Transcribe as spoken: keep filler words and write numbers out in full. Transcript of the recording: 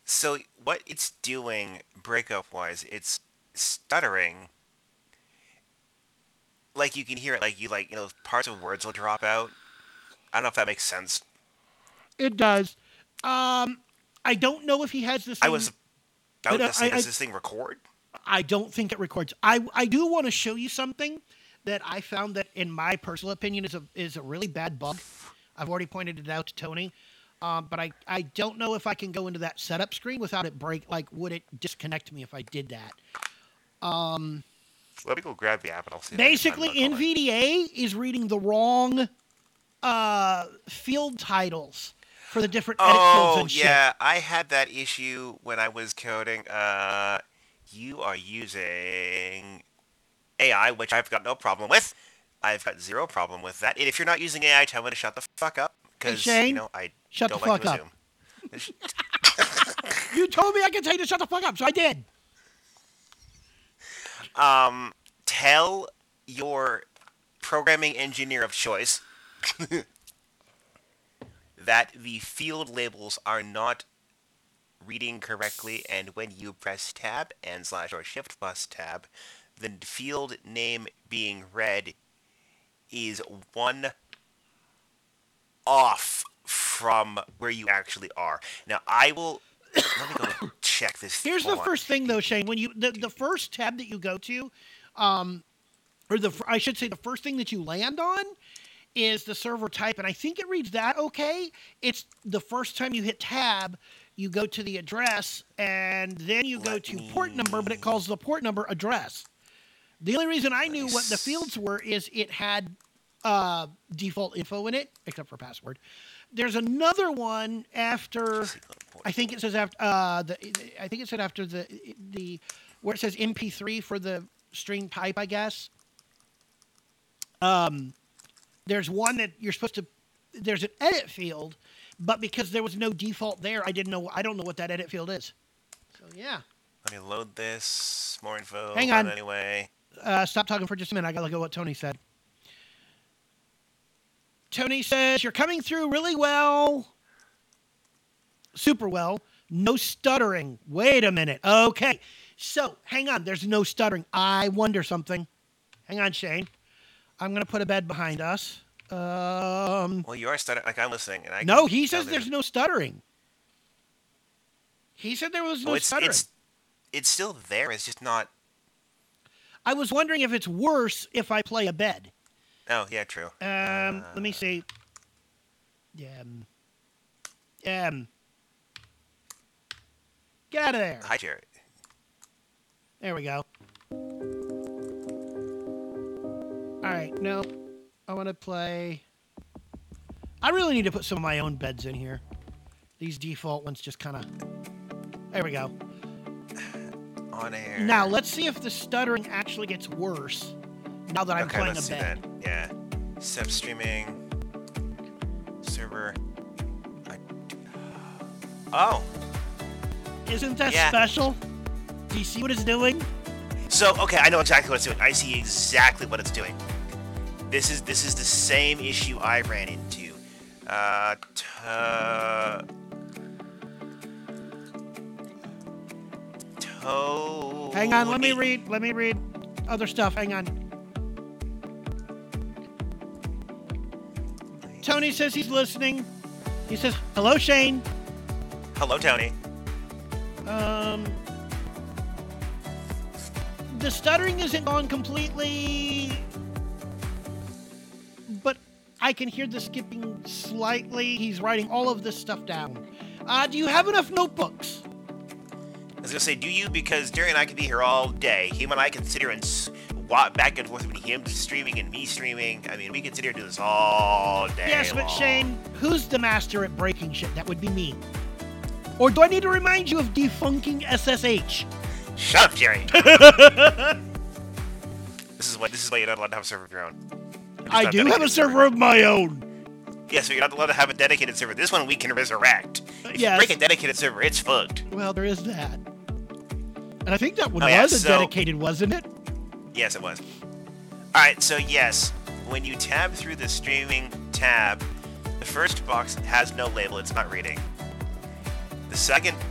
So what it's doing breakup wise, it's stuttering. Like you can hear it, like you like you know parts of words will drop out. I don't know if that makes sense. It does. Um, I don't know if he has the I was same. I about to don't. say, I, does I this thing record? I don't think it records. I I do want to show you something that I found that, in my personal opinion, is a is a really bad bug. I've already pointed it out to Tony, um, but I I don't know if I can go into that setup screen without it break. Like, would it disconnect me if I did that? Um, Let me go grab the app and I'll see if I can find a Basically, bug on it. N V D A is reading the wrong uh, field titles for the different edit fields Oh and shit. yeah, I had that issue when I was coding. Uh, you are using A I, which I've got no problem with. I've got zero problem with that. And if you're not using A I, tell me to shut the fuck up, Hey because you Shane, know I shut the don't like to fuck up. assume. You told me I could tell you to shut the fuck up, so I did. Um, tell your programming engineer of choice that the field labels are not reading correctly, and when you press tab and slash or shift plus tab, the field name being read is one off from where you actually are. Now I will let me go check this. Here's the Hold on. first thing though, Shane. When you the, the first tab that you go to, um, or the I should say the first thing that you land on is the server type, and I think it reads that okay. It's the first time you hit tab, you go to the address, and then you go Let to port number, but it me calls the port number address. The only reason I let me knew what the fields s- were is it had uh, default info in it, except for password. There's another one after. see. I think it says after uh, the. I think it said after the the where it says M P three for the string type. I guess. Um, there's one that you're supposed to. There's an edit field, but because there was no default there, I didn't know. I don't know what that edit field is. So yeah. Let me load this. More info. Hang But on. anyway, Uh, stop talking for just a minute. I gotta look at what Tony said. Tony says you're coming through really well. Super well. No stuttering. Wait a minute. Okay. So, hang on. There's no stuttering. I wonder something. Hang on, Shane. I'm going to put a bed behind us. Um, well, you are stuttering. Like I'm listening, and I no, can he tell says there's. there's no stuttering. He said there was Oh, no it's stuttering. it's it's still there. It's just not. I was wondering if it's worse if I play a bed. Oh, yeah, true. Um, let me Uh, see. Um, um, get out of there. hi, Jared. There we go. All right, no, I want to play. I really need to put some of my own beds in here. These default ones just kind of. There we go. On air. Now let's see if the stuttering actually gets worse. Now that I'm Okay, playing a let's do bed. that. Yeah. Step streaming. Server. I... Oh. Isn't that Yeah. special? Do you see what it's doing? So okay, I know exactly what it's doing. I see exactly what it's doing. This is this is the same issue I ran into. Uh, t- uh Hang on, let me Tony. read. Let me read other stuff. Hang on. Tony says he's listening. He says, "Hello, Shane." Hello, Tony. Um, the stuttering isn't gone completely, but I can hear the skipping slightly. He's writing all of this stuff down. Uh, do you have enough notebooks? I was gonna say, do you? Because Jerry and I could be here all day. Him and I can sit here and s- walk back and forth between him streaming and me streaming. I mean, we could sit here and do this all day Yes, but long. Shane, who's the master at breaking shit? That would be me. Or do I need to remind you of defunking S S H? Shut up, Jerry. This is why this is why you're not allowed to have a server of your own. Or just I not do have a dedicated server of my own. Yes, but you're not allowed to have a dedicated server. This one we can resurrect. If Yes. you break a dedicated server, it's fucked. Well, there is that. And I think that one Oh, yeah, was a so- dedicated, wasn't it? Yes, it was. All right, so yes, when you tab through the streaming tab, the first box has no label; it's not reading. The second